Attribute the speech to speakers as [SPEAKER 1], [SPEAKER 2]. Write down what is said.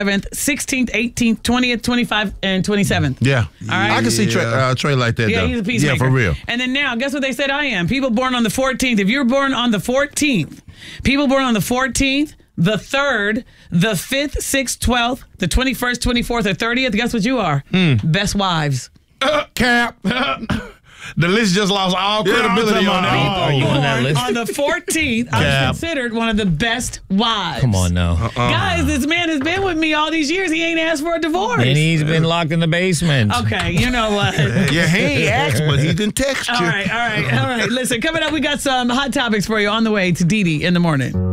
[SPEAKER 1] 7th, 16th, 18th, 20th, 25th, and 27th.
[SPEAKER 2] Yeah.
[SPEAKER 1] All right.
[SPEAKER 2] I can see Trey like that,
[SPEAKER 1] Yeah,
[SPEAKER 2] though.
[SPEAKER 1] he's a peacemaker.
[SPEAKER 2] Yeah, for real.
[SPEAKER 1] And then now, guess what they said I am? People born on the 14th. If you're born on the 14th, people born on the 14th, the 3rd, the 5th, 6th, 12th, the 21st, 24th, or 30th, guess what you are? Best wives.
[SPEAKER 2] Cap. The list just lost all credibility on that.
[SPEAKER 3] Are you on that list?
[SPEAKER 1] On the 14th, I was considered one of the best wives.
[SPEAKER 3] Come on now.
[SPEAKER 1] Guys, this man has been with me all these years. He ain't asked for a divorce.
[SPEAKER 3] And he's been locked in the basement.
[SPEAKER 1] Okay, you know what?
[SPEAKER 2] Yeah, he ain't asked, but he didn't text you.
[SPEAKER 1] All right. Listen, coming up, we got some hot topics for you on the way to Dee Dee in the morning.